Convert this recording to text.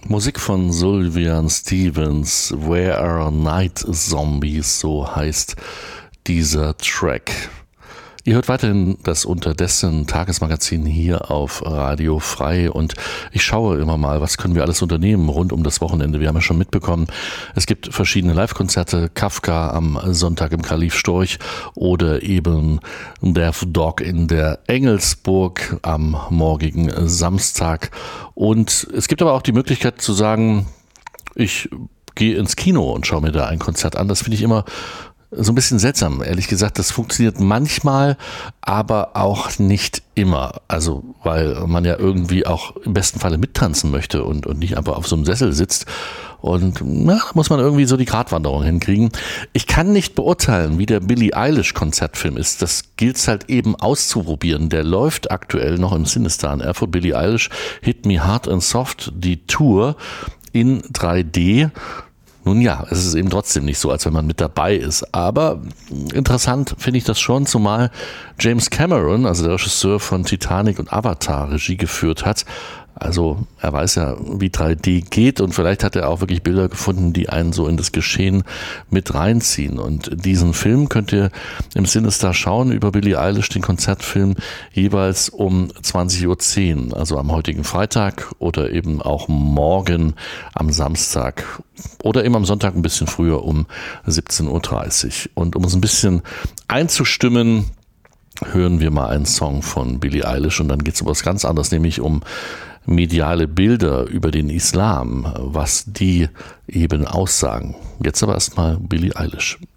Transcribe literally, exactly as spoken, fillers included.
Musik von Sufjan Stevens, Where Are Night Zombies, so heißt dieser Track. Ihr hört weiterhin das Unterdessen Tagesmagazin hier auf Radio Frei und ich schaue immer mal, was können wir alles unternehmen rund um das Wochenende. Wir haben ja schon mitbekommen, es gibt verschiedene Live-Konzerte, Kafka am Sonntag im Kalif Storch oder eben Deaf Dog in der Engelsburg am morgigen Samstag. Und es gibt aber auch die Möglichkeit zu sagen, ich gehe ins Kino und schaue mir da ein Konzert an. Das finde ich immer so ein bisschen seltsam, ehrlich gesagt. Das funktioniert manchmal, aber auch nicht immer. Also, weil man ja irgendwie auch im besten Falle mittanzen möchte und, und nicht einfach auf so einem Sessel sitzt. Und na, da muss man irgendwie so die Gratwanderung hinkriegen. Ich kann nicht beurteilen, wie der Billie Eilish Konzertfilm ist. Das gilt halt eben auszuprobieren. Der läuft aktuell noch im Sinister in Erfurt. Billie Eilish, Hit Me Hard and Soft, die Tour in drei D. Nun ja, es ist eben trotzdem nicht so, als wenn man mit dabei ist. Aber interessant finde ich das schon, zumal James Cameron, also der Regisseur von Titanic und Avatar, Regie geführt hat. Also er weiß ja, wie drei D geht und vielleicht hat er auch wirklich Bilder gefunden, die einen so in das Geschehen mit reinziehen. Und diesen Film könnt ihr im Sinister schauen über Billie Eilish, den Konzertfilm, jeweils um zwanzig Uhr zehn, also am heutigen Freitag oder eben auch morgen am Samstag oder eben am Sonntag ein bisschen früher um siebzehn Uhr dreißig. Und um uns ein bisschen einzustimmen, hören wir mal einen Song von Billie Eilish und dann geht es um was ganz anderes, nämlich um mediale Bilder über den Islam, was die eben aussagen. Jetzt aber erstmal Billie Eilish.